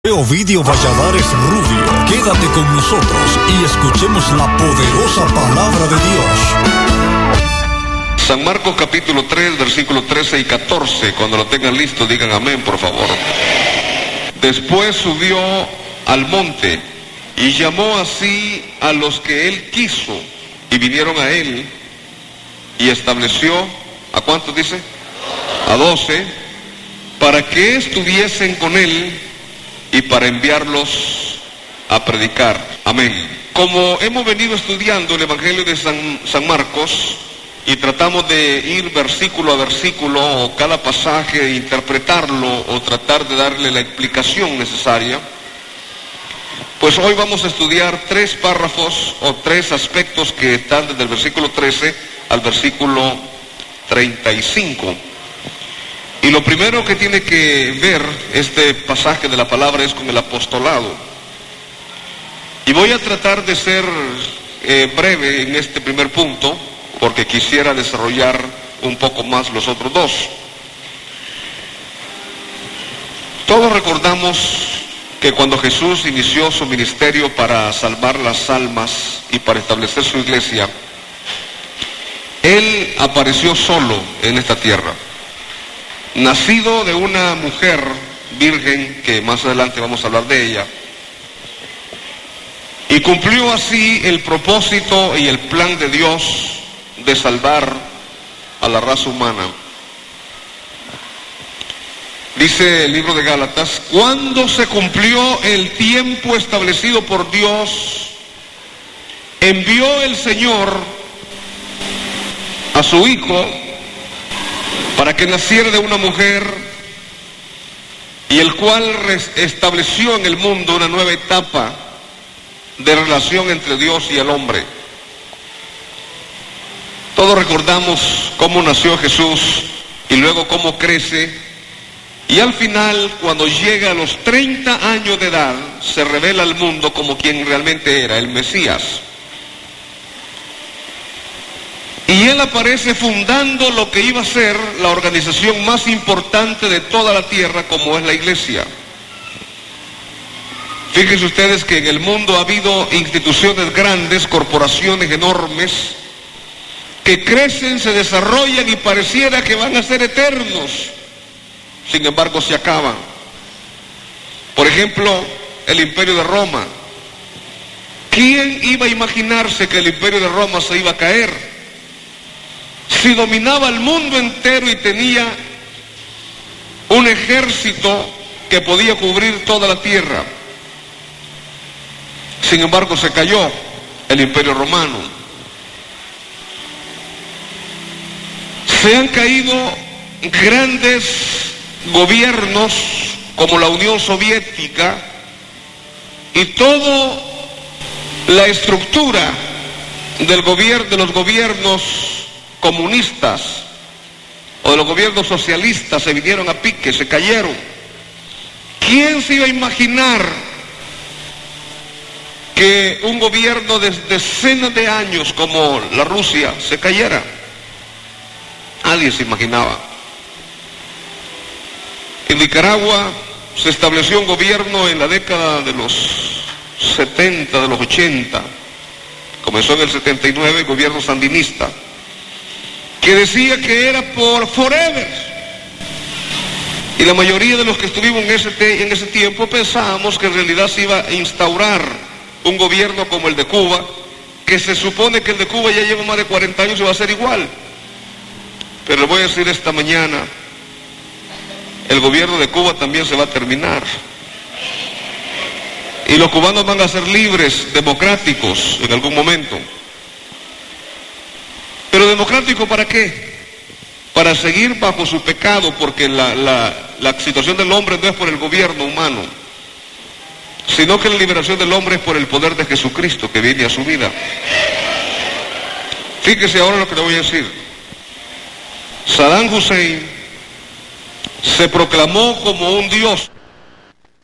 Ovidio Valladares Rubio, quédate con nosotros y escuchemos la poderosa palabra de Dios. San Marcos capítulo 3, versículos 13 y 14. Cuando lo tengan listo, digan amén, por favor. Después subió al monte y llamó así a los que él quiso, y vinieron a él, y estableció, ¿a cuántos dice? A 12, para que estuviesen con él y para enviarlos a predicar. Amén. Como hemos venido estudiando el Evangelio de San Marcos y tratamos de ir versículo a versículo, o cada pasaje, interpretarlo o tratar de darle la explicación necesaria, pues hoy vamos a estudiar 3 párrafos o 3 aspectos que están desde el versículo 13 al versículo 35. Y lo primero que tiene que ver este pasaje de la palabra es con el apostolado. Y voy a tratar de ser breve en este primer punto, porque quisiera desarrollar un poco más los otros 2. Todos recordamos que cuando Jesús inició su ministerio para salvar las almas y para establecer su iglesia, Él apareció solo en esta tierra. Nacido de una mujer virgen, que más adelante vamos a hablar de ella, y cumplió así el propósito y el plan de Dios de salvar a la raza humana. Dice el libro de Gálatas: cuando se cumplió el tiempo establecido por Dios, envió el Señor a su Hijo para que naciera de una mujer, y el cual estableció en el mundo una nueva etapa de relación entre Dios y el hombre. Todos recordamos cómo nació Jesús y luego cómo crece, y al final, cuando llega a los 30 años de edad, se revela al mundo como quien realmente era, el Mesías. Y él aparece fundando lo que iba a ser la organización más importante de toda la tierra, como es la iglesia. Fíjense ustedes que en el mundo ha habido instituciones grandes, corporaciones enormes, que crecen, se desarrollan y pareciera que van a ser eternos. Sin embargo, se acaban. Por ejemplo, el Imperio de Roma. ¿Quién iba a imaginarse que el Imperio de Roma se iba a caer? Si dominaba el mundo entero y tenía un ejército que podía cubrir toda la tierra. Sin embargo, se cayó el Imperio Romano. Se han caído grandes gobiernos como la Unión Soviética, y toda la estructura del gobierno, de los gobiernos comunistas o de los gobiernos socialistas, se vinieron a pique, se cayeron. ¿Quién se iba a imaginar que un gobierno de decenas de años como la Rusia se cayera? Nadie se imaginaba. En Nicaragua se estableció un gobierno en la década de los 70, de los 80, comenzó en el 79, el gobierno sandinista, que decía que era por forever. Y la mayoría de los que estuvimos en ese tiempo pensábamos que en realidad se iba a instaurar un gobierno como el de Cuba, que se supone que el de Cuba ya lleva más de 40 años y va a ser igual. Pero le voy a decir esta mañana, el gobierno de Cuba también se va a terminar. Y los cubanos van a ser libres, democráticos en algún momento. ¿Pero democrático para qué? Para seguir bajo su pecado, porque la situación del hombre no es por el gobierno humano, sino que la liberación del hombre es por el poder de Jesucristo que viene a su vida. Fíjese ahora lo que le voy a decir. Saddam Hussein se proclamó como un dios.